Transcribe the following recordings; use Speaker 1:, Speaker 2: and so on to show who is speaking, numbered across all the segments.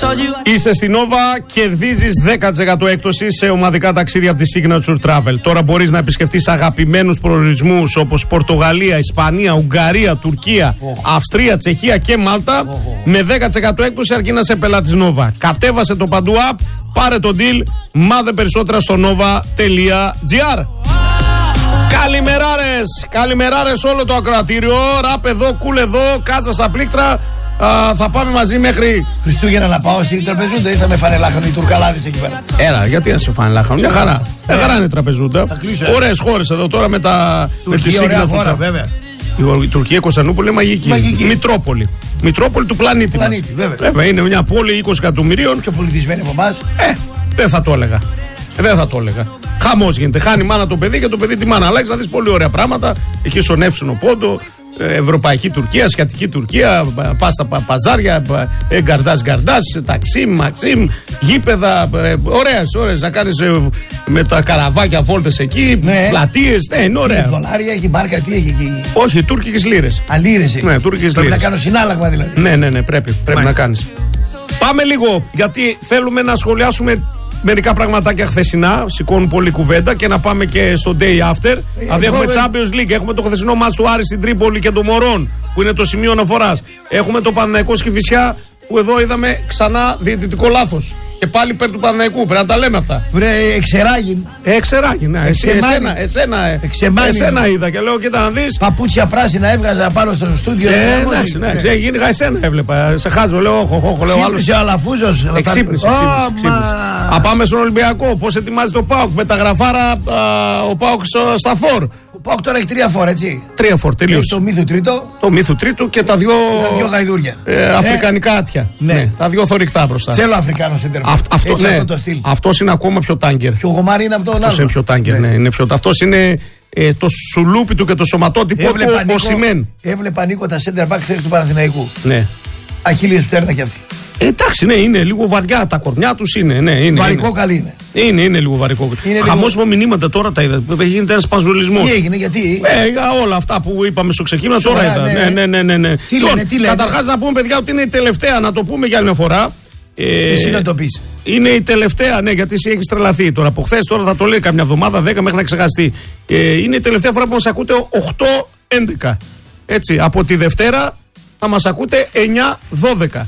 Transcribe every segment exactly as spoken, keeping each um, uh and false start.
Speaker 1: Είσαι στην Nova, κερδίζεις δέκα τοις εκατό έκπτωση σε ομαδικά ταξίδια από τη Signature Travel. Τώρα μπορείς να επισκεφτείς αγαπημένους προορισμούς όπως Πορτογαλία, Ισπανία, Ουγγαρία, Τουρκία, oh. Αυστρία, Τσεχία και Μάλτα oh. με δέκα τοις εκατό έκπτωση αρκεί να είσαι πελάτης Nova. Κατέβασε το παντού app, πάρε το deal, μάθε περισσότερα στο nova.gr. Καλημεράρες, καλημεράρες όλο το ακροατήριο. Ραπ εδώ, κουλ εδώ, κάτσα στα πλήκτρα. Α, θα πάμε μαζί μέχρι
Speaker 2: Χριστούγεννα να πάω στην τραπεζούντα ή θα με φάνε λάχανο οι Τουρκαλάδες εκεί πέρα?
Speaker 1: Έλα, γιατί να σε φάνε λάχανο, μια χαρά. Μια χαρά είναι η τραπεζούντα. Ωραίες χώρες εδώ τώρα με τα.
Speaker 2: Τουρκία, ωραία χώρα, βέβαια.
Speaker 1: Η Τουρκία, η Κωνσταντινούπολη είναι μαγική.
Speaker 2: Μαγική.
Speaker 1: Μητρόπολη. Μητρόπολη του πλανήτη,
Speaker 2: πλανήτη
Speaker 1: μας.
Speaker 2: Βέβαια.
Speaker 1: βέβαια. Είναι μια πόλη είκοσι εκατομμυρίων.
Speaker 2: Πιο πολιτισμένη από εμάς.
Speaker 1: Ε, δεν θα το έλεγα. Δεν θα το έλεγα. Χαμός γίνεται. Χάνει μάνα το παιδί και το παιδί τη μάνα. Αλλά έχεις να δεις πολύ ωραία πράγματα. Έχει στον Εύσηνο Πόντο, Ευρωπαϊκή Τουρκία, Ασιατική Τουρκία, πας στα παζάρια, γκαρντάς γκαρντάς, ταξίμ, μαξίμ, γήπεδα. Ωραίες, ωραίες. Να κάνεις με τα καραβάκια βόλτες εκεί,
Speaker 2: ναι.
Speaker 1: πλατείες. Ναι, είναι ωραία.
Speaker 2: Έχει δολάρια, έχει μάρκα, τι έχει εκεί?
Speaker 1: Όχι, τουρκικές λίρες.
Speaker 2: Α, λίρες έχει.
Speaker 1: Ναι, τουρκικές
Speaker 2: πρέπει
Speaker 1: λίρες.
Speaker 2: να κάνω συνάλλαγμα δηλαδή.
Speaker 1: Ναι, ναι, ναι, πρέπει, πρέπει να κάνεις. Πάμε λίγο, γιατί θέλουμε να σχολιάσουμε μερικά πραγματάκια χθεσινά. Σηκώνουν πολύ κουβέντα και να πάμε και στο day after. Ε, δηλαδή έχουμε με... Champions League, έχουμε το χθεσινό μάτς του Άρη στην Τρίπολη και των Μωρών, που είναι το σημείο αναφοράς. Έχουμε το Παναθηναϊκό Κηφισιά, που εδώ είδαμε ξανά διαιτητικό λάθος. Και πάλι υπέρ του Παναθηναϊκού. Πρέπει να τα λέμε αυτά.
Speaker 2: Βρε, εξεράγιν.
Speaker 1: Ε, εξεράγιν, ναι. Εσένα, εσένα, εσένα είδα και λέω, κοίτα να δεις.
Speaker 2: Παπούτσια πράσινα έβγαζα πάνω στο στούντιο.
Speaker 1: Ε, εντάξει, ναι, ναι. Γίνηκα εσένα έβλεπα. Σε χάζω, λέω, όχο, όχο, λέω άλλος.
Speaker 2: Ξύπνησε ο Αλαφούζος.
Speaker 1: Εξύπνησε, εξύπνησε. Α, πάμε στον Ολυμπιακό. Πώς ετοιμάζει το ΠΑΟΚ με τα γραφάρα ο ΠΑΟΚ στα φορ.
Speaker 2: Ο ΠΑΟΚ τώρα έχει τρία φορ, έτσι.
Speaker 1: Τρία φορ, τελείωσε.
Speaker 2: Το μύθου τρίτο.
Speaker 1: Το μύθου τρίτου και τα δυο.
Speaker 2: Τα δυο γαϊδούρια.
Speaker 1: Ε, αφρικανικά άτια.
Speaker 2: Ναι.
Speaker 1: ναι. Τα δυο θωρηκτά μπροστά.
Speaker 2: Θέλω Αφρικάνο σέντερφορ.
Speaker 1: Αυτό, ναι.
Speaker 2: αυτό το στυλ.
Speaker 1: Αυτός είναι ακόμα πιο τάγκερ.
Speaker 2: Και ο Γομάρι είναι από τον άλλο.
Speaker 1: Αυτός είναι πιο τάγκερ, ναι. ναι. Είναι πιο... Αυτός είναι ε, το σουλούπι του και το σωματότυπο του ο Σιμέν.
Speaker 2: Έβλεπα Νίκο τα center back θέση του Παναθηναϊκού.
Speaker 1: Ναι.
Speaker 2: Αχίλιες πτέρνα κι αυτή.
Speaker 1: Ε, εντάξει, ναι, είναι λίγο βαριά τα κορμιά τους είναι. Ναι, είναι
Speaker 2: βαρικό
Speaker 1: είναι.
Speaker 2: καλή είναι.
Speaker 1: Είναι, είναι λίγο βαρικό. Χαμός με μηνύματα τώρα τα είδα. Γίνεται ένας παζολισμός.
Speaker 2: Τι έγινε, γιατί?
Speaker 1: Ε, για όλα αυτά που είπαμε στο ξεκίνημα τώρα είδα.
Speaker 2: Ναι,
Speaker 1: ναι, ναι, ναι, ναι.
Speaker 2: Τι λένε, τι λένε.
Speaker 1: Καταρχάς να πούμε, παιδιά, ότι είναι η τελευταία, να το πούμε για άλλη μια φορά.
Speaker 2: Ε, Εσύ να το πεις.
Speaker 1: Είναι η τελευταία, ναι, γιατί εσύ έχεις τρελαθεί τώρα. Από χθες τώρα θα το λέει καμιά εβδομάδα, δέκα μέχρι να ξεχαστεί. Ε, είναι η τελευταία φορά που μας ακούτε οκτώ έντεκα. Έτσι, από τη Δευτέρα θα μας ακούτε εννιά δώδεκα.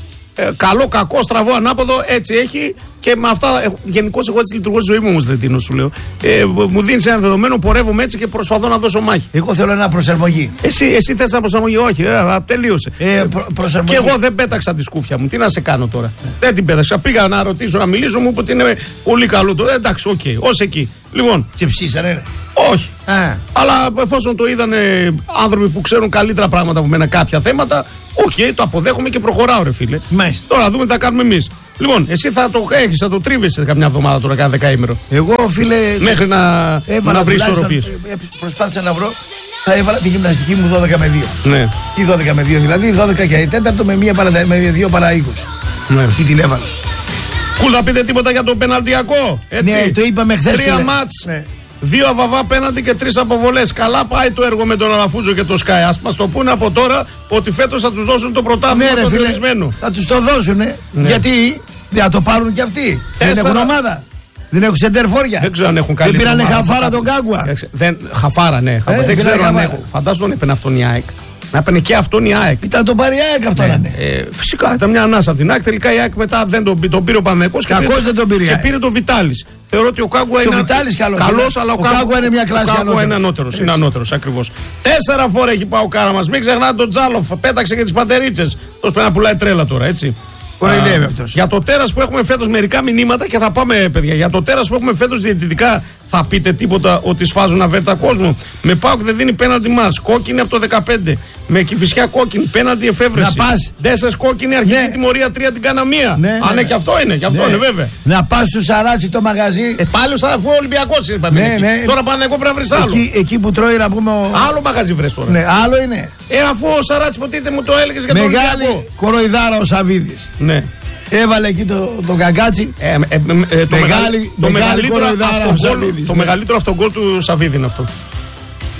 Speaker 1: Ε, καλό, κακό, στραβό, ανάποδο, έτσι έχει και με αυτά. Ε, γενικώς εγώ έτσι λειτουργώ στη ζωή μου όμως, Δετίνο, σου λέω. Ε, μου δίνεις ένα δεδομένο, πορεύομαι έτσι και προσπαθώ να δώσω μάχη.
Speaker 2: Εγώ θέλω ένα προσαρμογή.
Speaker 1: Εσύ, εσύ θες ένα προσαρμογή, όχι, ε, τελείωσε.
Speaker 2: Ε, προ, προσαρμογή.
Speaker 1: Και εγώ δεν πέταξα τη σκούφια μου. Τι να σε κάνω τώρα. Ε. Δεν την πέταξα. Πήγα να ρωτήσω, να μιλήσω, μου είπε ότι είναι πολύ καλό. Το, ε, εντάξει, οκ, okay, ως εκεί. Λοιπόν.
Speaker 2: Τσεψίσανε.
Speaker 1: Όχι. Α. Αλλά εφόσον το είδανε άνθρωποι που ξέρουν καλύτερα πράγματα από μένα κάποια θέματα, οκ, okay, το αποδέχομαι και προχωράω, ρε φίλε.
Speaker 2: Μάλιστα.
Speaker 1: Τώρα δούμε τι θα κάνουμε εμείς. Λοιπόν, εσύ θα το έχεις, θα το τρίβεσαι καμιά εβδομάδα τώρα, κάθε δεκαήμερο.
Speaker 2: Εγώ, φίλε.
Speaker 1: Μέχρι να, να βρεις ισορροπίες.
Speaker 2: Προσπάθησα να βρω. Θα έβαλα τη γυμναστική μου δώδεκα με δύο.
Speaker 1: Ναι.
Speaker 2: Τι δώδεκα με δύο, δηλαδή δώδεκα και τέταρτο με, μία παρα, με δύο παρά είκοσι.
Speaker 1: Ναι.
Speaker 2: Τι την έβαλα.
Speaker 1: Κουλ, θα πείτε τίποτα για το πεναλτιακό. Έτσι.
Speaker 2: Ναι, το είπαμε χθες.
Speaker 1: Τρία μάτς. Ναι. Δύο αβαβά πέναντι και τρεις αποβολές. Καλά πάει το έργο με τον Αλαφούζο και το Sky. Ας μας το πούνε από τώρα ότι φέτος θα τους δώσουν το πρωτάθλημα
Speaker 2: ναι,
Speaker 1: το τελεσμένο.
Speaker 2: Θα τους το δώσουνε. Ναι. Γιατί δεν θα το πάρουν κι αυτοί. Τέσσερα. Δεν έχουν ομάδα. Δεν έχουν σεντερφόρια.
Speaker 1: Δεν ξέρω αν έχουν καλή.
Speaker 2: Δεν πήρανε χαφάρα τον Κάγκουα.
Speaker 1: Δεν, χαφάρα, ναι. Ε, δεν ξέρω αν έχουν. Φαντάζομαι τον έπαιρνε αυτόν η ΑΕΚ. Να έπαιρνε και αυτόν η ΑΕΚ.
Speaker 2: Ήταν τον πάρει η ΑΕΚ αυτό να είναι.
Speaker 1: Ε, φυσικά ήταν μια ανάσα από την ΑΕΚ. Τελικά η ΑΕΚ μετά δεν τον, τον πήρε ο Παναθηναϊκός.
Speaker 2: Κακώς δεν τον πήρε.
Speaker 1: Και πήρε τον Βιτάλης. Θεωρώ ότι ο Κάγκουα είναι
Speaker 2: καλός,
Speaker 1: αλλά ο,
Speaker 2: ο Κάγκουα είναι μια κλάση ανώτερος.
Speaker 1: Είναι ανώτερος, είναι ανώτερος ακριβώς. Τέσσερα φορά έχει πάει ο Κάρα μας. Μην ξεχνάτε τον Τζάλοφ. Πέταξε και τις παντερίτσες. Τόσο πρέπει να πουλάει τρέλα τώρα, έτσι.
Speaker 2: Κοροϊδεύει αυτός.
Speaker 1: Για το τέρας που έχουμε φέτος μερικά μηνύματα και θα πάμε, παιδιά. Για το τέρας που έχουμε φέτος διαιτητικά, θα πείτε τίποτα ότι σφάζουν αβέρτα κόσμο. Με ΠΑΟΚ δεν δίνει πέναντι μας. Κόκκινη από το δεκαπέντε. Με Κηφισιά κόκκινη, πέναντι εφεύρεση.
Speaker 2: Να πας.
Speaker 1: Ντέσσερις κόκκινη, αρχική
Speaker 2: ναι.
Speaker 1: τιμωρία τρία την καναμία.
Speaker 2: Ναι,
Speaker 1: Α, ναι, ναι, και αυτό είναι, και αυτό
Speaker 2: ναι.
Speaker 1: είναι βέβαια.
Speaker 2: Να πας στο Σαράτσι το μαγαζί.
Speaker 1: Ε, πάλι ο Σαραφού Ολυμπιακός είπαμε.
Speaker 2: Ναι, ναι.
Speaker 1: Τώρα πάνε εγώ πρέπει να βρεις άλλο.
Speaker 2: Εκεί, εκεί που τρώει να πούμε. Ο...
Speaker 1: Άλλο μαγαζί βρες τώρα.
Speaker 2: Ναι, άλλο είναι.
Speaker 1: Ε, αφού ο Σαράτσι ποτέ μου το έλεγες για τον Ολυμπιακό.
Speaker 2: Μεγάλη κοροϊδάρα ο Σαββίδης.
Speaker 1: Ναι.
Speaker 2: Έβαλε εκεί το, το καγκάτσι.
Speaker 1: Ε, ε, ε, το
Speaker 2: μεγάλη,
Speaker 1: το
Speaker 2: μεγάλη
Speaker 1: μεγαλύτερο, αυτογκόλ, το μεγαλύτερο αυτογκόλ του Σαββίδη είναι αυτό.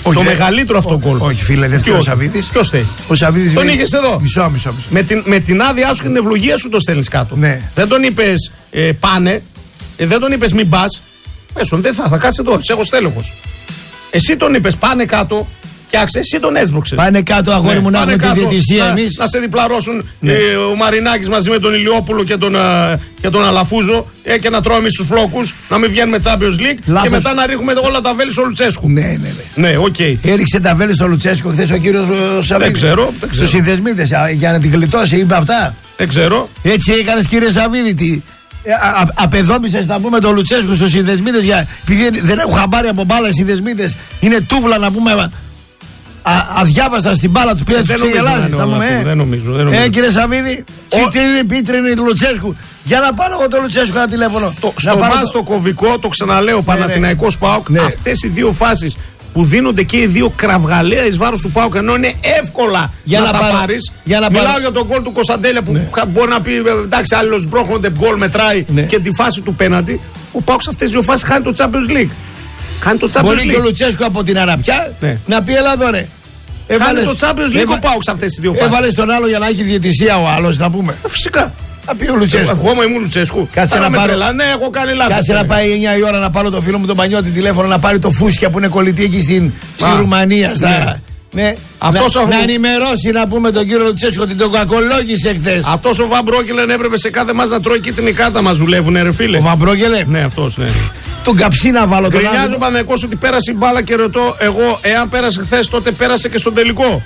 Speaker 1: Όχι, το δε... μεγαλύτερο αυτό γκολ.
Speaker 2: Όχι, φίλε, δεν φταίει ο Σαββίδης.
Speaker 1: Ποιος φταίει?
Speaker 2: Ο Σαββίδης.
Speaker 1: Τον είχες εδώ.
Speaker 2: Μισό, μισό, μισό.
Speaker 1: Με την, με την άδειά σου και την ευλογία σου το στέλνεις κάτω.
Speaker 2: Ναι.
Speaker 1: Δεν τον είπες ε, πάνε, ε, δεν τον είπες μην πας. Πες τον, δεν θα, θα κάτσε εδώ, σε έχω στέλεχος. Εσύ τον είπες πάνε κάτω. Φτιάξε, εσύ τον έσβρωξες.
Speaker 2: Πάνε κάτω, αγόρι ναι, μου, να έχουμε τη διαιτησία εμείς.
Speaker 1: Να σε διπλαρώσουν ναι. ε, ο Μαρινάκης μαζί με τον Ηλιόπουλο και τον, α, και τον Αλαφούζο ε, και να τρώμε στους φλόκους, να μην βγαίνουμε Champions League. Λάθος. Και μετά να ρίχνουμε όλα τα βέλη στο Λουτσέσκου.
Speaker 2: Ναι, ναι, ναι.
Speaker 1: Ναι, okay.
Speaker 2: Έριξε τα βέλη στο Λουτσέσκου χθες ο κύριος Σαββίδης.
Speaker 1: Δεν ξέρω.
Speaker 2: Στους συνδεσμίτες για να την γλιτώσει, είπε αυτά.
Speaker 1: Δεν ξέρω.
Speaker 2: Έτσι έκανες, κύριε Σαββίδη. Απεδόμησες να πούμε τον Λουτσέσκου στους συνδεσμίτες για... επειδή δεν έχουν χαμπάρι από μπάλα οι συνδεσμίτες. Είναι τούβλα να πούμε. Α, αδιάβαστα στην μπάλα του, πήγα του ξεγελάσεις.
Speaker 1: Δεν νομίζω. Δεν νομίζω.
Speaker 2: Ε, κύριε Σαββίδη, τσιτρίνη, πίτρινη του Λουτσέσκου. Για να πάρω εγώ τον Λουτσέσκου ένα τηλέφωνο.
Speaker 1: Στο, στο μας το κομβικό, το ξαναλέω, ναι, Παναθηναϊκός ΠΑΟΚ, ναι. Αυτές οι δύο φάσεις που δίνονται και οι δύο κραυγαλαία εις βάρος του ΠΑΟΚ, ενώ είναι εύκολα για να, να τα πάρω, πάρεις. Για να Μιλάω πάρω. για τον γκολ του Κωνσταντέλια που ναι. μπορεί να πει εντάξει, άλλος μπρόχνονται, γκολ μετράει ναι. και τη φάση του πέναντι. Ο ΠΑΟΚ σε αυτές τις δύο φάσεις χάνει το Champions League.
Speaker 2: Μπορεί και ο Λουτσέσκου από την Αραπιά ναι. να πει έλα εδώ ρε.
Speaker 1: Χάνει το Champions League ο ΠΑΟΚ σε αυτές τις δύο φάσεις.
Speaker 2: Έβαλες τον άλλο για να έχει διαιτησία ο άλλος, θα πούμε.
Speaker 1: Φυσικά.
Speaker 2: Θα πει ο Λουτσέσκου.
Speaker 1: Εγώ ήμουν Λουτσέσκου.
Speaker 2: Κάτσε να πάρω.
Speaker 1: Ναι, έχω κάνει λάθος.
Speaker 2: Κάτσε να πάει εννιά η ώρα να πάρω το φίλο μου τον Πανιώτη τηλέφωνο να πάρει το Φούσκια που είναι κολλητή εκεί στην Ρουμανία. Ναι. Αυτός να, ο... να ενημερώσει να πούμε τον κύριο Λουτσέσκου ότι τον κακολόγησε χθες.
Speaker 1: Αυτός ο Βαμπρόκελεν έπρεπε σε κάθε μας να τρώει κίτρινη κάρτα, μας δουλεύουνε ρε φίλε.
Speaker 2: Ο Βαμπρόκελεν.
Speaker 1: Ναι, αυτός ναι.
Speaker 2: Τον καψί να βάλω τον άλλο.
Speaker 1: Γκρινιάζει ο Παναθηναϊκός ότι πέρασε η μπάλα και ρωτώ εγώ, εάν πέρασε χθες τότε πέρασε και στον τελικό.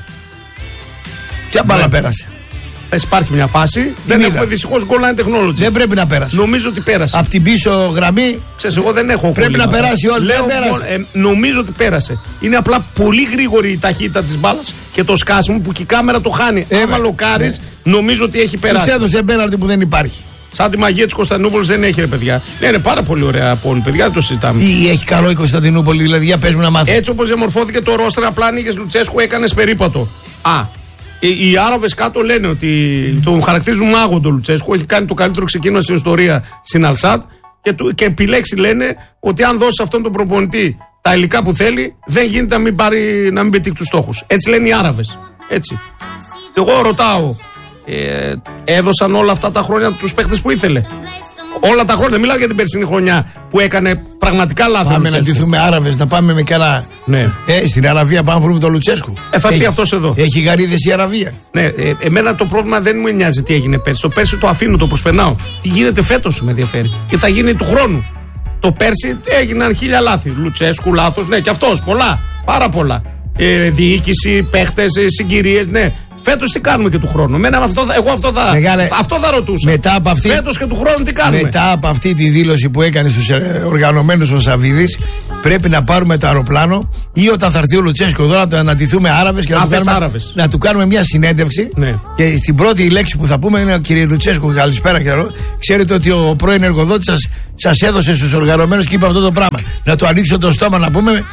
Speaker 2: Ποια μπάλα ναι. πέρασε?
Speaker 1: Υπάρχει μια φάση. Δεν, δεν έχουμε δυστυχώς goal line technology.
Speaker 2: Δεν πρέπει να πέρασε.
Speaker 1: Νομίζω ότι πέρασε.
Speaker 2: Από την πίσω γραμμή.
Speaker 1: Ξέρεις, εγώ δεν έχω.
Speaker 2: Πρέπει να περάσει όλη.
Speaker 1: Λέω, δεν πέρασε. Ε, νομίζω ότι πέρασε. Είναι απλά πολύ γρήγορη η ταχύτητα της μπάλας και το σκάσιμο που και η κάμερα το χάνει. Ε, Άμα λοκάρεις, ναι. νομίζω ότι έχει περάσει.
Speaker 2: Τους έδωσε πέναλτι που δεν υπάρχει.
Speaker 1: Σαν τη μαγεία της Κωνσταντινούπολης δεν έχει ρε παιδιά. Ναι, είναι πάρα πολύ ωραία πόλη, παιδιά, δεν το συζητάμε.
Speaker 2: Τι έχει καλό η Κωνσταντινούπολη, δηλαδή για πες μου να μάθω.
Speaker 1: Έτσι όπως διαμορφώθηκε το ρόστρα, απλά ανοίγες Λουτσέσκου, έκανες περίπατο. Α. Οι Άραβες κάτω λένε ότι τον χαρακτηρίζουν μάγο τον Λουτσέσκου. Έχει κάνει το καλύτερο ξεκίνημα στην ιστορία στην Αλσάτ. Και, του, και επιλέξει λένε ότι αν δώσει αυτόν τον προπονητή τα υλικά που θέλει, δεν γίνεται να μην, πάρει, να μην πετύχει τους στόχους. Έτσι λένε οι Άραβες. Έτσι. Και εγώ ρωτάω, ε, έδωσαν όλα αυτά τα χρόνια τους παίχτες που ήθελε? Όλα τα χρόνια, δεν μιλάω για την περσινή χρονιά που έκανε πραγματικά λάθος.
Speaker 2: Πάμε να ντυθούμε Άραβες, να πάμε με καλά.
Speaker 1: Ναι.
Speaker 2: Ε, στην Αραβία πάμε να βρούμε τον Λουτσέσκου.
Speaker 1: Ε, θα έρθει αυτός εδώ.
Speaker 2: Έχει γαρίδες η Αραβία.
Speaker 1: Ναι, ε, εμένα το πρόβλημα δεν μου νοιάζει τι έγινε πέρσι. Το πέρσι το αφήνω, το προσπερνάω. Τι γίνεται φέτος με ενδιαφέρει. Και θα γίνει του χρόνου. Το πέρσι έγιναν χίλια λάθη. Λουτσέσκου λάθος, ναι, και αυτός πολλά. Πάρα πολλά. Ε, διοίκηση, παίχτες, ε, συγκυρίες, ναι. Φέτος τι κάνουμε και του χρόνου? Μένα, αυτό, εγώ αυτό θα, Μεγάλε, αυτό θα ρωτούσα.
Speaker 2: Μετά από αυτή,
Speaker 1: Φέτος και του χρόνου τι κάνουμε?
Speaker 2: Μετά από αυτή τη δήλωση που έκανε στους οργανωμένους ο Σαββίδης, πρέπει να πάρουμε το αεροπλάνο ή όταν θα έρθει ο Λουτσέσκου εδώ να το αναντηθούμε Άραβες και να, του κάνουμε, να του κάνουμε μια συνέντευξη. Ναι. Και στην πρώτη λέξη που θα πούμε είναι: κύριε Λουτσέσκου, καλησπέρα, κύριε. Ξέρετε ότι ο πρώην εργοδότης σας σας έδωσε στους οργανωμένους και είπε αυτό το πράγμα. Να του ανοίξω το στόμα να πούμε.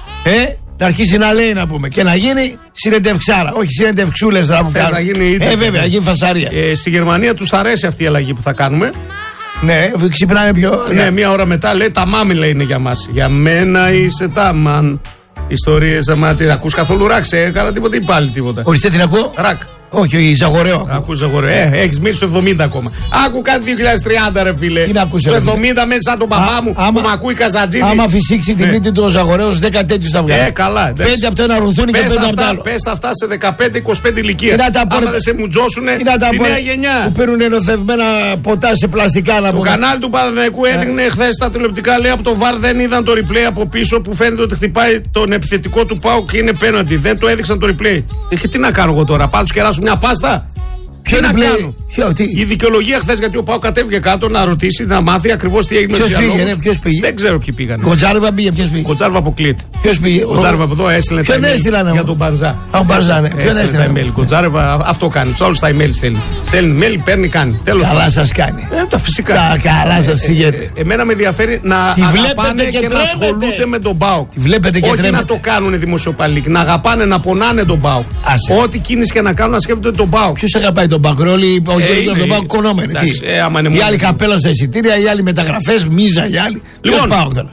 Speaker 2: Ε, να αρχίσει να λέει να πούμε και να γίνει συνεντευξάρα. Όχι συνεντευξούλες να που κάνουμε.
Speaker 1: Να γίνει
Speaker 2: ε, βέβαια, να γίνει φασαρία.
Speaker 1: Ε, στη Γερμανία τους αρέσει αυτή η αλλαγή που θα κάνουμε.
Speaker 2: Ναι, ξυπνάνε πιο.
Speaker 1: Ναι, ναι, μία ώρα μετά λέει τα μάμι λέει είναι για μας. Για μένα είσαι τα μαν. Ιστορίες, άμα την ακούς καθόλου ρακ, σε καλά τίποτα ή πάλι τίποτα.
Speaker 2: Ορίστε την ακούω.
Speaker 1: Ρακ.
Speaker 2: Όχι, Ζαγορέο.
Speaker 1: Ακού Ζαγορέο. Ε, έχεις μείνει στο εβδομήντα ακόμα. Άκου κάτι δύο χιλιάδες τριάντα, ρε φίλε.
Speaker 2: Τι να ακούσει,
Speaker 1: στο εβδομήντα μέσα σαν τον παπά μου
Speaker 2: άμα,
Speaker 1: που μ' ακούει Καζατζίδη.
Speaker 2: Άμα φυσήξει τη μύτη του ο Ζαγορέος, δέκα τέτοιους θα βγάλει.
Speaker 1: Ε, καλά.
Speaker 2: Πέντε από το ένα ρουθούνι και πέντε από το άλλο.
Speaker 1: Πες αυτά σε δεκαπέντε είκοσι πέντε ηλικία. Άμα δεν σε μουτζώσουνε τη νέα γενιά.
Speaker 2: Που παίρνουν ενωθευμένα ποτά σε πλαστικά να πούμε.
Speaker 1: Το κανάλι του Παναθηναϊκού έδειχνε χθες τα τηλεοπτικά, λέει από το βαρ δεν είδαν το replay από πίσω που φαίνεται ότι χτυπάει τον επιθετικό του ΠΑΟΚ και είναι πέναντι. Δεν το έδειξαν το replay. Και τι να κάνω εγώ τώρα, πάω του κεράσω μια πάστα. Τι να κάνω.
Speaker 2: Ποιο, τι?
Speaker 1: Η δικαιολογία χθες γιατί ο Πάο κατέβηκε κάτω να ρωτήσει, να μάθει ακριβώς τι έγινε.
Speaker 2: Ποιος πήγε, ποιος πήγε?
Speaker 1: Δεν ξέρω ποιοι πήγαν.
Speaker 2: Κοτζάρβα πήγε, ποιος πήγε?
Speaker 1: Κοτζάρβα αποκλείεται.
Speaker 2: Ποιος πήγε?
Speaker 1: Κοτζάρβα από εδώ έστειλε τα email για τον Μπαρζά.
Speaker 2: Α, ο Μπαρζά, ναι. Ποιον έστειλε
Speaker 1: τα email. Κοτζάρβα αυτό κάνει. Του άλλου τα email στέλνει. Στέλνει email, παίρνει, κάνει.
Speaker 2: Καλά σας κάνει.
Speaker 1: Ε, τα φυσικά.
Speaker 2: Καλά σας συγγένει.
Speaker 1: Εμένα με ενδιαφέρει να αγαπάνε και να ασχολούνται με τον Πάο. Όχι να το κάνουν δημοσιοπαλίκ. Να αγαπάνε, να πονάνε τον Πάο. Ό,τι κίνηση και να κάνουν να σκέφτονται τον Πάο.
Speaker 2: Ποιος αγαπάει τον Πάο? γύρω από τον Πάοκ κονόμενοι. Οι άλλοι καπέλα στα εισιτήρια, οι άλλοι μεταγραφές, μίζα, οι άλλοι.
Speaker 1: Λοιπόν,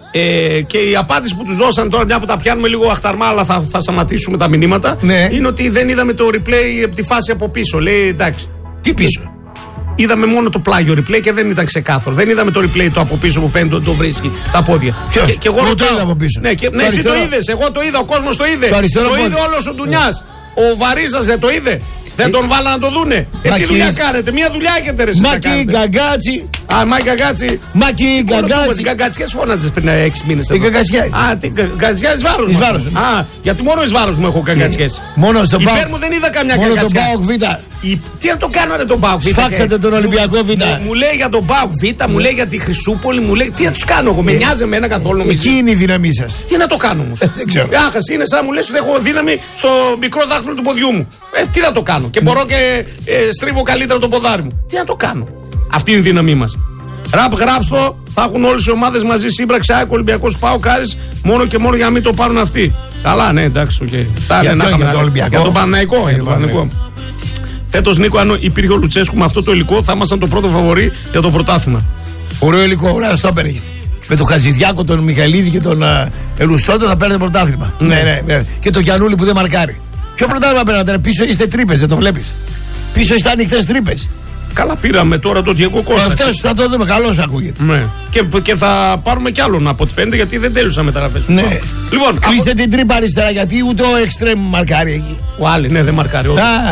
Speaker 1: ε, και η απάντηση που τους δώσαν τώρα, μια που τα πιάνουμε λίγο αχταρμά, αλλά θα, θα σταματήσουμε τα μηνύματα, ναι. είναι ότι δεν είδαμε το replay από τη φάση από πίσω. Λέει εντάξει.
Speaker 2: Τι πίσω?
Speaker 1: Είδαμε μόνο το πλάγιο replay και δεν ήταν ξεκάθαρο. Δεν είδαμε το replay το από πίσω που φαίνεται ότι το βρίσκει τα πόδια.
Speaker 2: Ποιος? Και, και εγώ, εγώ το είδα από πίσω.
Speaker 1: Ναι, και, ναι εσύ το είδες. Εγώ το είδα. Ο κόσμος το είδε. Το, το είδε όλος ο Ντουνιάς. Ο Βαρίζας δεν το είδε. Δεν τον βάλα να το δούνε. Ε, τι δουλειά κάνετε, μία δουλειά έχετε ρε.
Speaker 2: Μάκη Γκαγκάτσι.
Speaker 1: Α, Μάκη Γκαγκάτσι.
Speaker 2: Μάκη Γκαγκάτσι.
Speaker 1: Γκαγκατσιές φώναζες πριν έξι μήνες.
Speaker 2: Η Γκαγκατσιά.
Speaker 1: Α, τι Γκαγκατσιά εις βάρος μου. Α, γιατί μόνο εις βάρος μου έχω Γκαγκατσιές.
Speaker 2: Μόνο στον Πάοκ.
Speaker 1: Υπέρ μου δεν είδα καμιά Γκαγκατσιά.
Speaker 2: Μόνο τον Πάοκ Β.
Speaker 1: Τι να το κάνω ρε τον Πάοκ Β.
Speaker 2: Σφάξατε τον Ολυμπιακό Β.
Speaker 1: Μου λέει για τον Πάοκ Β, μου λέει για τη Χρυσούπολη, μου λέει τι να τους κάνω εγώ. Με νοιάζει εμένα καθόλου.
Speaker 2: Εκεί είναι η δύναμή σας.
Speaker 1: Τι να το κάνω όμως.
Speaker 2: Δεν ξέρω.
Speaker 1: Άχα, είναι σαν να μου λες ότι έχω δύναμη στο μικρό δάχτυλο του ποδιού μου. Ε, τι να το κάνω. Και μπορώ και ε, στρίβω καλύτερα το ποδάρι μου. Τι να το κάνω. Αυτή είναι η δύναμή μας. Ραπ, γράψτο, θα έχουν όλες οι ομάδες μαζί σύμπραξη. ΑΕΚ, Ολυμπιακός, ΠΑΟΚ, Άρης, μόνο και μόνο για να μην το πάρουν αυτοί. Καλά, ναι, εντάξει, οκ. Okay.
Speaker 2: Για, για, για το Ολυμπιακό.
Speaker 1: Για τον Παναθηναϊκό. Για τον Παναθηναϊκό. Φέτος, Νίκο, αν υπήρχε ο Λουτσέσκου με αυτό το υλικό, θα ήμασταν το πρώτο φαβορί για το πρωτάθλημα.
Speaker 2: Ωραίο υλικό, ωραία, στο έπαιρνε. Με τον Χατζηδιάκο, τον Μιχαηλίδη και τον uh, Ελουστόντα θα παίρνει πρωτάθλημα. Ναι. Ναι, ναι, ναι. Και τον Γιαννούλη που δεν μαρκάρει. Ποιο πρωτάθλημα παίρνατε, πίσω είστε τρύπες, δεν το βλέπεις. Πίσω είστε ανοιχτές τρύπες.
Speaker 1: Καλά, πήραμε τώρα το Διego Costa.
Speaker 2: Αυτός θα το δούμε, καλώς ακούγεται.
Speaker 1: Ναι. Και, και θα πάρουμε κι άλλον από ό,τι φαίνεται, γιατί δεν τέλειωσαν μεταγραφές.
Speaker 2: Ναι.
Speaker 1: Λοιπόν,
Speaker 2: κλείστε
Speaker 1: από...
Speaker 2: την τρύπα αριστερά, γιατί ούτε ο εξτρέμ μαρκάρει εκεί.
Speaker 1: Ο άλλη, ναι, δεν μαρκάρει.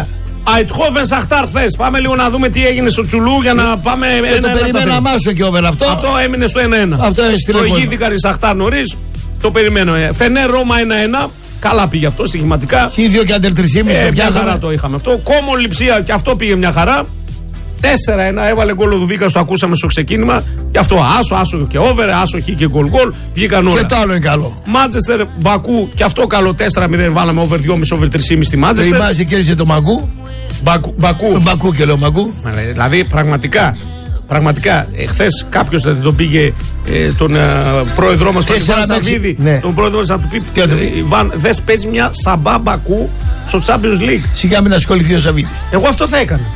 Speaker 1: Αιτχόβεν Σαχτάρ χθες. Πάμε λίγο να δούμε τι έγινε στο Τσουλού για να πάμε.
Speaker 2: Δεν το περιμένα μάσο και όβεν αυτό.
Speaker 1: Αυτό έμεινε στο ένα ένα.
Speaker 2: Αυτό
Speaker 1: προηγήθηκαν οι Σαχτάρ νωρίς. Το περιμένω. Φενέρ Ρώμα ένα ένα. Καλά πήγε αυτό στοιχηματικά.
Speaker 2: Χ δύο και άντερ τρία κόμμα πέντε.
Speaker 1: Ε, μια χαρά το είχαμε αυτό. Κόμο Λειψία και αυτό πήγε μια χαρά. τέσσερα ένα έβαλε γκολ ο Δουβίκας, το ακούσαμε στο ξεκίνημα. Γι' αυτό άσο, άσο και over, άσο χ και γκολ γκολ. Βγήκαν όλα.
Speaker 2: Και το άλλο είναι καλό.
Speaker 1: Μάντσεστερ Μπακού και αυτό καλό. τέσσερα μηδέν βάλαμε over δυόμισι, over τρία κόμμα πέντε στη Μάντσεστερ.
Speaker 2: Η Μάζη κέρδισε το Μαγκού.
Speaker 1: Μπακού. Μπακού.
Speaker 2: Μπακού και λέω Μαγκού.
Speaker 1: Δηλαδή πραγματικά. Πραγματικά, εχθές κάποιος δεν τον πήγε ε, τον ε, πρόεδρό μας, τον Ιβάν Σαββίδη, ναι. τον πρόεδρό μας να του πει ε, Ιβάν, δες παίζει μια Σαμπά Μπακού στο Champions League.
Speaker 2: Σιγά μην ασχοληθεί ο Σαββίδης.
Speaker 1: Εγώ αυτό θα έκανα.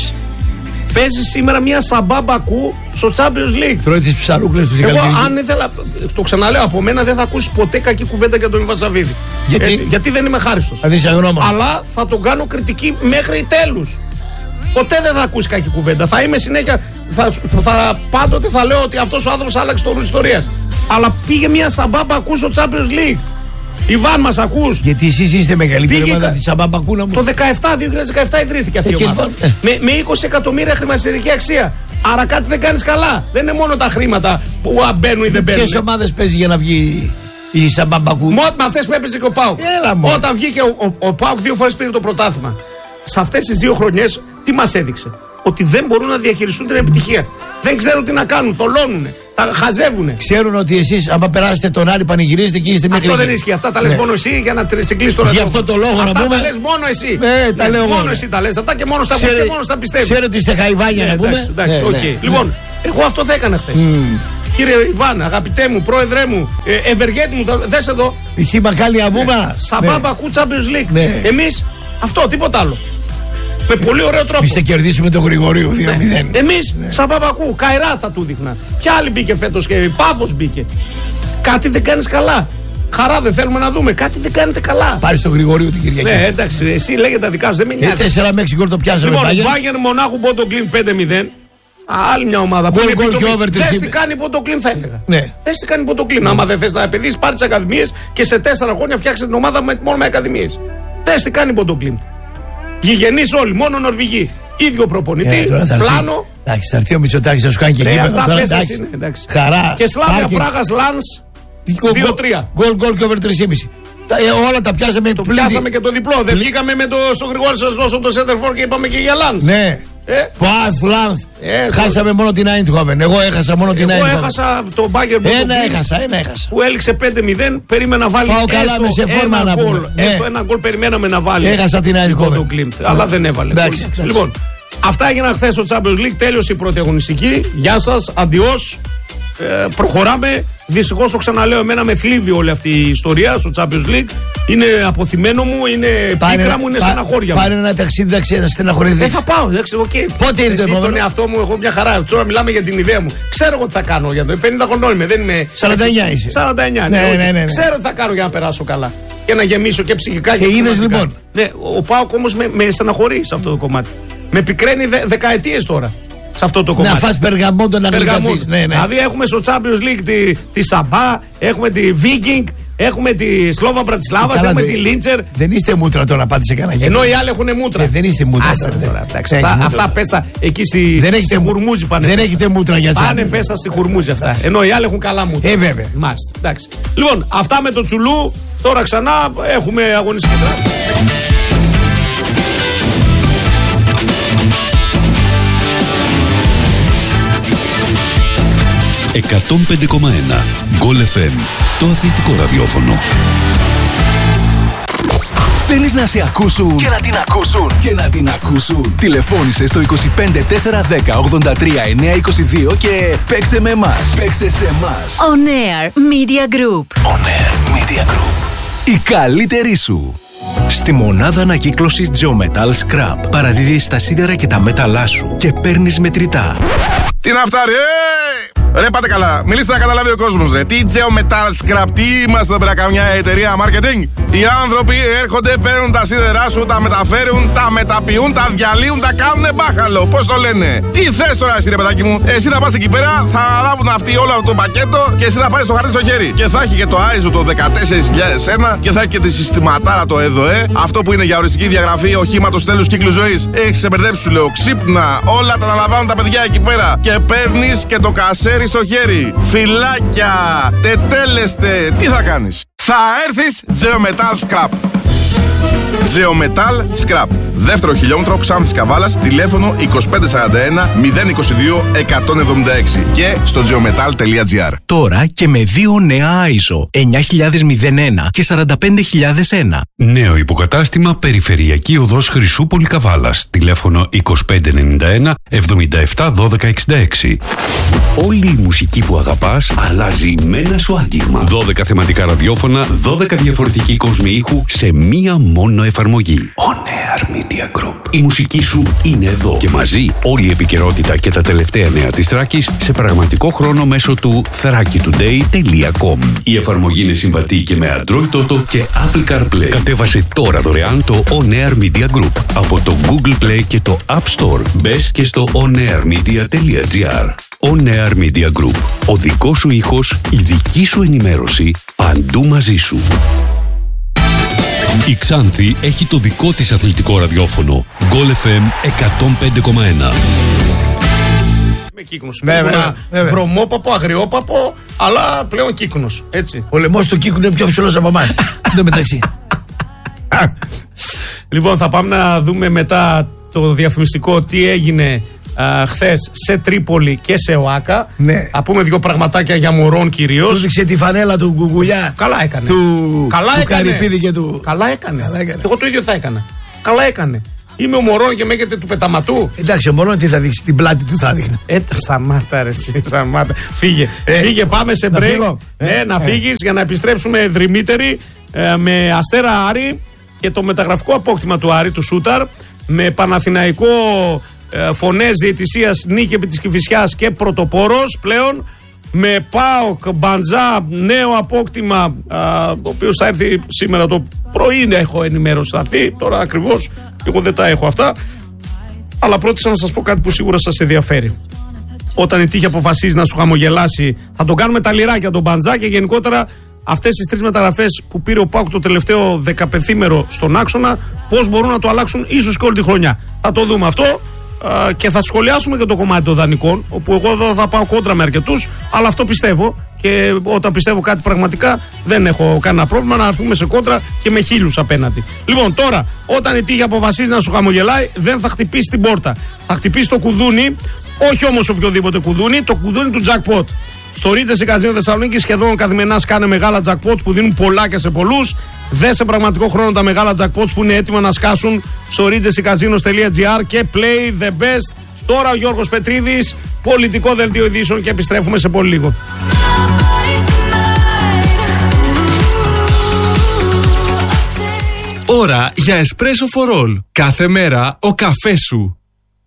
Speaker 1: Παίζει σήμερα μια Σαμπά Μπακού στο Champions League.
Speaker 2: Τρώει τις ψαρούκλες του.
Speaker 1: Εγώ αν ήθελα, το ξαναλέω, από μένα δεν θα ακούσει ποτέ κακή κουβέντα για τον Ιβάν Σαββίδη.
Speaker 2: Γιατί?
Speaker 1: Έτσι, γιατί δεν είμαι χάριστος. Αλλά θα τον κάνω κριτική μέχρι τέλους. Ποτέ δεν θα ακούσει κακή κουβέντα. Θα είμαι συνέχεια. Θα, θα, θα, πάντοτε θα λέω ότι αυτός ο άνθρωπος άλλαξε το ρόλο της ιστορίας. Αλλά πήγε μια Σαμπά Μπακού στο Champions League. Ιβάν, μας ακούς?
Speaker 2: Γιατί εσείς είστε μεγαλύτερη ομάδα της Σαμπά Μπακού να μου.
Speaker 1: Το δεκαεπτά, δύο χιλιάδες δεκαεπτά ιδρύθηκε αυτή η ομάδα. Ε. Με, με είκοσι εκατομμύρια χρηματιστηρική αξία. Άρα κάτι δεν κάνεις καλά. Δεν είναι μόνο τα χρήματα που μπαίνουν ή δεν μπαίνουν.
Speaker 2: Ποιες ομάδες παίζει για να βγει η Σαμπά Μπακού?
Speaker 1: Μόνο με αυτές που έπαιζε και ο ΠΑΟΚ. Όταν βγήκε ο, ο, ο ΠΑΟΚ δύο φορές πήρε το πρωτάθλημα. Σε αυτές τις δύο χρονιές τι μας έδειξε? Ότι δεν μπορούν να διαχειριστούν την επιτυχία. Δεν ξέρουν τι να κάνουν, θολώνουνε, τα χαζεύουνε.
Speaker 2: Ξέρουν ότι εσείς, άμα περάσετε τον Άρη, πανηγυρίζετε και είστε μέχρι.
Speaker 1: Αυτό δεν ισχύει. Αυτά τα λες ναι. μόνο εσύ για να συγκλείσει το ραντεβού.
Speaker 2: Γι' αυτό το λόγο
Speaker 1: αυτά
Speaker 2: να πούμε.
Speaker 1: τα λες μόνο εσύ.
Speaker 2: Ναι, τα λέω
Speaker 1: μόνο
Speaker 2: εγώ.
Speaker 1: εσύ τα λες. Αυτά και μόνο στα Ξέρε... πιστεύεις.
Speaker 2: Ξέρετε ότι είστε χαϊβάνια να πούμε.
Speaker 1: Εντάξει, εντάξει,
Speaker 2: ναι,
Speaker 1: okay.
Speaker 2: ναι.
Speaker 1: Λοιπόν, εγώ αυτό θα έκανα χθες. Mm. Κύριε Ιβάν, αγαπητέ μου, πρόεδρέ μου, ε, ευεργέτη μου, δες εδώ.
Speaker 2: Εσύ μακάλι αμπούμα.
Speaker 1: Σαμπά Μπακού Champions League. Εμείς αυτό, τίποτα άλλο. Με πολύ ωραίο τρόπο.
Speaker 2: Εμείς θα κερδίσουμε τον Γρηγορίου δύο μηδέν.
Speaker 1: Ναι. Εμείς, ναι. Σαν Παπακού, Καϊρά θα του δείχνα. Κι άλλοι μπήκε φέτος και Πάφος μπήκε. Κάτι δεν κάνεις καλά. Χαρά δεν θέλουμε να δούμε. Κάτι δεν κάνετε καλά.
Speaker 2: Πάρεις τον Γρηγορίου την Κυριακή.
Speaker 1: Ναι, εντάξει, εσύ λέγε τα δικά σου, δεν με νοιάζει.
Speaker 2: τέσσερα Μέξικο το πιάσαμε.
Speaker 1: Λοιπόν, Μπάγερν Μονάχου Μποντοκλίν πέντε μηδέν. Άλλη μια ομάδα που είναι θες τι κάνει Μποντοκλίν θα έλεγα.
Speaker 2: Ναι.
Speaker 1: Θες τι κάνει Μποντοκλίν. Άμα δεν θες να επενδύσεις, πάρε τις ακαδημίες και σε τέσσερα χρόνια φτιάξε την ομάδα μόνο με ακαδημίες. Θες τι κάνει Μποντοκλίν. Γηγενείς όλοι, μόνο Νορβηγοί. Ίδιο προπονητή, yeah, πλάνο.
Speaker 2: Εντάξει, θα έρθει ο Μητσοτάκης να σου κάνει και γήπεδο. Χαρά.
Speaker 1: Και Σλάβια Πράγας Λάνς δύο τρία.
Speaker 2: Γκολ γκολ και over τρία κόμμα πέντε. Όλα τα πιάσαμε.
Speaker 1: Το πιάσαμε και το διπλό. Δεν βγήκαμε με το στο Γρηγόρη σας δώσω το Σέντερφορ και είπαμε και για Λάνς.
Speaker 2: Ναι. Παθ, Λάνθ. Χάσαμε μόνο την Άιντχοβεν. Εγώ έχασα μόνο την Άιντχοβεν.
Speaker 1: Εγώ έχασα το Μπάγκερ που
Speaker 2: Ένα έχασα, ένα έχασα.
Speaker 1: Που έληξε πέντε μηδέν. Περίμενα να βάλει ένα γκολ. Έστω ένα γκολ περιμέναμε να βάλει.
Speaker 2: Έχασα την Άιντχοβεν.
Speaker 1: Αλλά δεν έβαλε. Λοιπόν, Αυτά έγιναν χθες στο Champions League. Τέλειωσε η πρώτη αγωνιστική. Γεια σας, αντιός. Ε, προχωράμε. Δυστυχώς το ξαναλέω, εμένα με θλίβει όλη αυτή η ιστορία στο Champions League. Είναι αποθυμένο μου, είναι πάνε, πίκρα μου, είναι πά, στεναχώρια μου.
Speaker 2: Πάρε ένα ταξίδι, εντάξει, να στεναχωρηθείς.
Speaker 1: Δεν θα πάω, εντάξει, οκ. Okay.
Speaker 2: Πότε είναι το επόμενο?
Speaker 1: Τον εαυτό μου, εγώ μια χαρά. Τώρα μιλάμε για την ιδέα μου. Ξέρω εγώ τι θα κάνω για το. πενήντα χρονών είμαι, δεν είμαι.
Speaker 2: σαράντα εννιά είσαι.
Speaker 1: σαράντα εννιά, ναι, ναι, ναι, ναι, ναι. Ξέρω τι θα κάνω για να περάσω καλά. Για να γεμίσω και ψυχικά και,
Speaker 2: και είδες λοιπόν.
Speaker 1: Ναι, ο ΠΑΟΚ όμως με, με στεναχωρεί σε αυτό το κομμάτι. Με πικραίνει δε, δεκαετίες τώρα. Σε αυτό το κομμάτι.
Speaker 2: Να φας περγαμόντο να γλυκαθείς. Ναι, ναι.
Speaker 1: Δηλαδή έχουμε στο Champions League τη, τη Σαμπά, έχουμε τη Viking, έχουμε τη Σλόβα Μπρατισλάβας, έχουμε
Speaker 2: δε,
Speaker 1: τη Λίντσερ.
Speaker 2: Δεν είστε μούτρα τώρα, πάτε σε κανένα γέννη.
Speaker 1: Ενώ οι άλλοι έχουν μούτρα.
Speaker 2: Ε, δεν είστε μούτρα.
Speaker 1: Άσε,
Speaker 2: τώρα,
Speaker 1: τώρα, εντάξει, αυτά, αυτά πέσα εκεί στη,
Speaker 2: δεν
Speaker 1: στη Χουρμούζη πάνε.
Speaker 2: Δεν έχετε μούτρα για τσάμπη.
Speaker 1: Πάνε πέσα στη Χουρμούζη αυτά. Άς. Ενώ οι άλλοι έχουν καλά μούτρα.
Speaker 2: Ε, βέβαια.
Speaker 1: Μάλιστα. Εντάξει. Λοιπόν, αυτά με το Τσουλού. Τώρα ξανά έχουμε αγωνιστική δράση.
Speaker 3: εκατόν πέντε κόμμα ένα Γκολ εφ εμ, το αθλητικό ραδιόφωνο.
Speaker 4: Θέλεις να σε ακούσουν και να την ακούσουν και να την ακούσουν? Τηλεφώνησε στο είκοσι πέντε τέσσερα δέκα ογδόντα τρία εννιακόσια είκοσι δύο και παίξε με εμάς. Παίξε σε εμάς.
Speaker 5: On Air Media Group.
Speaker 4: On Air Media Group. Η καλύτερη σου. Στη μονάδα ανακύκλωσης Geometal Scrap παραδίδεις τα σίδερα και τα μέταλλά σου και παίρνεις μετρητά.
Speaker 6: Τι να φτάρει, ε! Ρε πάτε καλά, μιλήστε να καταλάβει ο κόσμος ρε. Τι Geometal Scrap, τι είμαστε εδώ πέρα, καμιά εταιρεία marketing? Οι άνθρωποι έρχονται, παίρνουν τα σίδερά σου, τα μεταφέρουν, τα μεταποιούν, τα διαλύουν, τα κάνουνε μπάχαλο. Πώς το λένε? Τι θες τώρα εσύ ρε παιδάκι μου? Εσύ θα πας εκεί πέρα, θα αναλάβουν αυτοί όλο αυτό το πακέτο και εσύ θα πάρεις το χαρτί στο χέρι. Και θα έχει και το άι ες ο το δεκατέσσερις χιλιάδες ένα και θα έχει και τη συστηματάρα το ΕΔΟΕ. Αυτό που είναι για οριστική διαγραφή οχήματος τέλους κύκλου ζωής. Έχεις ξεμπερδέψει σου λέω, ξύπνα, όλα τα αναλαμβάνουν τα παιδιά εκεί πέρα. Και παίρνεις και το κασέρι στο χέρι. Φυλάκια, τετέλεστε, τι θα κάνεις? Θα έρθεις Geometal Scrap. Geometal Scrap. Δεύτερο χιλιόμετρο Ξάνθης Καβάλας, τηλέφωνο είκοσι πέντε σαράντα ένα μηδέν είκοσι δύο εκατόν εβδομήντα έξι και στο geometal τελεία gr.
Speaker 4: Τώρα και με δύο νέα άι ες ο εννιά χιλιάδες ένα και σαράντα πέντε χιλιάδες ένα.
Speaker 3: Νέο υποκατάστημα Περιφερειακή Οδός Χρυσούπολη Καβάλας, τηλέφωνο είκοσι πέντε ενενήντα ένα εβδομήντα επτά δώδεκα εξήντα έξι. Όλη η μουσική που αγαπάς αλλάζει με ένα σου άτιγμα. δώδεκα θεματικά ραδιόφωνα, δώδεκα διαφορετικοί κόσμοι ήχου σε μία μόνο εφαρμογή. On Air Media Group. Η μουσική σου είναι εδώ και μαζί όλη η επικαιρότητα και τα τελευταία νέα της Θράκης σε πραγματικό χρόνο μέσω του θράκη τουντέι τελεία κομ. Η εφαρμογή είναι συμβατή και με Android Auto και Apple CarPlay. Κατέβασε τώρα δωρεάν το On Air Media Group από το Google Play και το App Store. Μπες και στο onairmedia τελεία gr. On Air Media Group. Ο δικός σου ήχος, η δική σου ενημέρωση, παντού μαζί σου. Η Ξάνθη έχει το δικό της αθλητικό ραδιόφωνο. Γκολ εφ εμ εκατόν πέντε κόμμα ένα.
Speaker 1: Με κύκνος. Βρωμόπαπο, αγριόπαπο, αλλά πλέον κύκνος. Έτσι.
Speaker 2: Ο λαιμός του κύκνου είναι πιο ψηλός από εμάς. Εν τω μεταξύ.
Speaker 1: Λοιπόν, θα πάμε να δούμε μετά το διαφημιστικό τι έγινε χθες σε Τρίπολη και σε ΟΑΚΑ.
Speaker 2: Ναι.
Speaker 1: Θα πούμε δύο πραγματάκια για Μωρών κυρίως.
Speaker 2: Του δείξε τη φανέλα του Γκουγκουλιά.
Speaker 1: Καλά έκανε.
Speaker 2: Του,
Speaker 1: Καλά
Speaker 2: του
Speaker 1: έκανε.
Speaker 2: Καρυπίδη και του.
Speaker 1: Καλά έκανε.
Speaker 2: Καλά έκανε.
Speaker 1: Εγώ το ίδιο θα έκανα. Καλά έκανε. Είμαι ο Μωρών και με έχετε του πεταματού.
Speaker 2: Εντάξει, ο Μωρών τι θα δείξει, την πλάτη του θα δείχνει.
Speaker 1: Ε, σταμάτα ρε εσύ, σταμάτα. Φύγε. Ε, Φύγε, πάμε σε break. Να, φύγω. Ε, ε, να φύγεις ε. για να επιστρέψουμε δρυμύτεροι ε, με Αστέρα Άρη και το μεταγραφικό απόκτημα του Άρη, του Σούταρ, με Παναθηναϊκό ε, φωνές διαιτησίας, νίκη επί της Κηφισιάς και πρωτοπόρος πλέον, με ΠΑΟΚ Μπαντζά, νέο απόκτημα, α, ο οποίος θα έρθει σήμερα το πρωί, έχω ενημέρωση, θα έρθει τώρα ακριβώς, εγώ δεν τα έχω αυτά, αλλά πρότεισα να σας πω κάτι που σίγουρα σας ενδιαφέρει. Όταν η τύχη αποφασίζει να σου χαμογελάσει, θα τον κάνουμε τα λιράκια τον Μπαντζά και γενικότερα αυτές τις τρεις μεταγραφές που πήρε ο ΠΑΟΚ το τελευταίο δεκαπενθήμερο στον άξονα, πώς μπορούν να το αλλάξουν ίσως και όλη τη χρονιά. Θα το δούμε αυτό. Uh, και θα σχολιάσουμε και το κομμάτι των δανεικών, όπου εγώ εδώ θα πάω κόντρα με αρκετούς, αλλά αυτό πιστεύω και όταν πιστεύω κάτι πραγματικά δεν έχω κανένα πρόβλημα να έρθουμε σε κόντρα και με χίλιους απέναντι. Λοιπόν, τώρα, όταν η τύχη αποφασίζει να σου χαμογελάει, δεν θα χτυπήσει την πόρτα. Θα χτυπήσει το κουδούνι, όχι όμως οποιοδήποτε κουδούνι, το κουδούνι του jackpot. Στο Regency Casino Θεσσαλονίκη σχεδόν καθημερινά σκάνε μεγάλα jackpots που δίνουν πολλά και σε πολλούς. Δε σε πραγματικό χρόνο τα μεγάλα jackpots που είναι έτοιμα να σκάσουν στο regency casinos τελεία gr και play the best. Τώρα ο Γιώργος Πετρίδης, πολιτικό δελτίο ειδήσεων και επιστρέφουμε σε πολύ λίγο.
Speaker 7: Ώρα για Espresso for All. Κάθε μέρα ο καφές σου.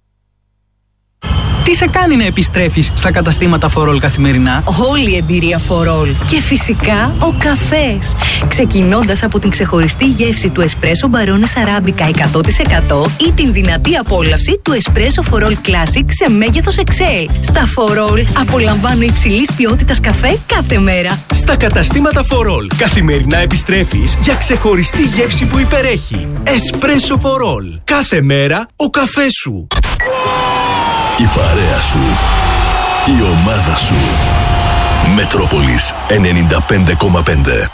Speaker 8: Τι σε κάνει να επιστρέφεις στα καταστήματα For All καθημερινά?
Speaker 5: Όλη η εμπειρία For All. Και φυσικά ο καφές. Ξεκινώντας από την ξεχωριστή γεύση του Espresso Barones Arabica εκατό τοις εκατό ή την δυνατή απόλαυση του Espresso For All Classic σε μέγεθος εξ ελ. Στα For All απολαμβάνω υψηλής ποιότητας καφέ κάθε μέρα.
Speaker 7: Στα καταστήματα For All καθημερινά επιστρέφεις για ξεχωριστή γεύση που υπερέχει. Espresso For All. Κάθε μέρα ο καφές σου.
Speaker 4: Η παρέα σου. Η ομάδα σου. Μετρόπολης ενενήντα πέντε κόμμα πέντε.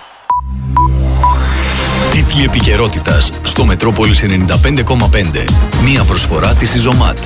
Speaker 4: Τίτλοι επικαιρότητας στο Μετρόπολης ενενήντα πέντε κόμμα πέντε. Μία προσφορά της Ιζωμάτ.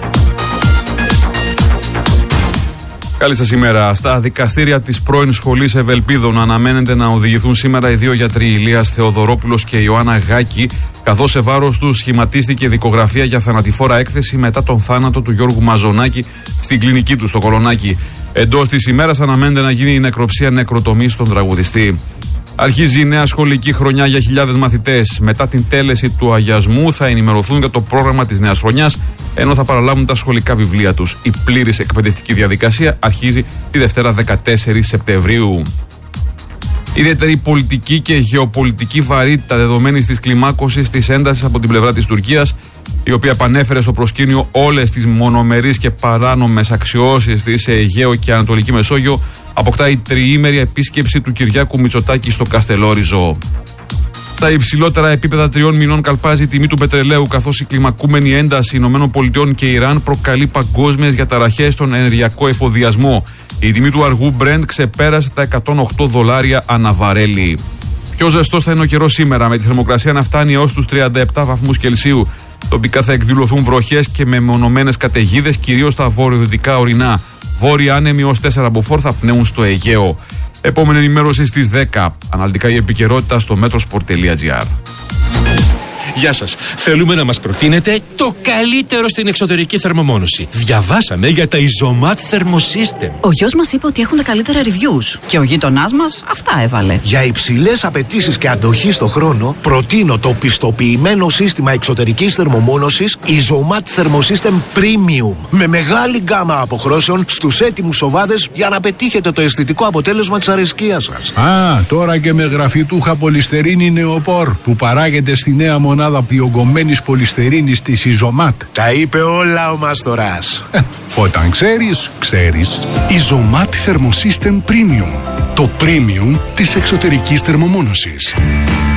Speaker 9: Καλή σας ημέρα. Στα δικαστήρια της πρώην Σχολής Ευελπίδων αναμένεται να οδηγηθούν σήμερα οι δύο γιατροί, Ηλίας Θεοδωρόπουλος και Ιωάννα Γάκη, καθώς σε βάρος τους σχηματίστηκε δικογραφία για θανατηφόρα έκθεση μετά τον θάνατο του Γιώργου Μαζονάκη στην κλινική του στο Κολονάκι. Εντός της ημέρας αναμένεται να γίνει η νεκροψία νεκροτομής στον τραγουδιστή. Αρχίζει η νέα σχολική χρονιά για χιλιάδες μαθητές. Μετά την τέλεση του αγιασμού θα ενημερωθούν για το πρόγραμμα της νέας χρονιάς, ενώ θα παραλάβουν τα σχολικά βιβλία τους. Η πλήρης εκπαιδευτική διαδικασία αρχίζει τη Δευτέρα δεκατέσσερις Σεπτεμβρίου. Ιδιαίτερη πολιτική και γεωπολιτική βαρύτητα δεδομένης της κλιμάκωσης της έντασης από την πλευρά της Τουρκίας, η οποία επανέφερε στο προσκήνιο όλες τις μονομερείς και παράνομες αξιώσεις της σε Αιγαίο και Ανατολική Μεσόγειο, αποκτά η τριήμερη επίσκεψη του Κυριάκου Μητσοτάκη στο Καστελόριζο. Στα υψηλότερα επίπεδα τριών μηνών καλπάζει η τιμή του πετρελαίου, καθώς η κλιμακούμενη ένταση ΗΠΑ και Ιράν προκαλεί παγκόσμιες διαταραχές στον ενεργειακό εφοδιασμό. Η τιμή του αργού Brent ξεπέρασε τα εκατόν οκτώ δολάρια ανά βαρέλι. Πιο ζεστός θα είναι ο καιρός σήμερα, με τη θερμοκρασία να φτάνει έως τους τριάντα επτά βαθμούς Κελσίου. Τοπικά θα εκδηλωθούν βροχές και μεμονωμένες καταιγίδες, κυρίως στα βορειοδυτικά ορεινά. Βόρεια άνεμοι ως τέσσερα μποφόρ θα πνέουν στο Αιγαίο. Επόμενη ενημέρωση στις δέκα. Αναλυτικά η επικαιρότητα στο metrosport τελεία gr.
Speaker 7: Γεια σας. Θέλουμε να μας προτείνετε το καλύτερο στην εξωτερική θερμομόνωση. Διαβάσαμε για τα Ιζωμάτ Thermosystem.
Speaker 5: Ο γιος μας είπε ότι έχουν τα καλύτερα reviews. Και ο γείτονάς μας αυτά έβαλε.
Speaker 10: Για υψηλές απαιτήσεις και αντοχή στο χρόνο, προτείνω το πιστοποιημένο σύστημα εξωτερικής θερμομόνωσης Ιζωμάτ Thermosystem Premium. Με μεγάλη γκάμα αποχρώσεων στους έτοιμους οβάδες για να πετύχετε το αισθητικό αποτέλεσμα της αρεσκίας σας.
Speaker 11: Α, τώρα και με γραφιτούχα πολυστερίνη νεοπόρ που παράγεται στη νέα μονάδα διογκωμένης πολυστερίνης της Ιζωμάτ.
Speaker 10: Τα είπε όλα ο Μάστορας.
Speaker 11: Ε, όταν ξέρεις, ξέρεις.
Speaker 3: Ιζωμάτ Thermosystem Premium. Το premium της εξωτερικής θερμομόνωσης.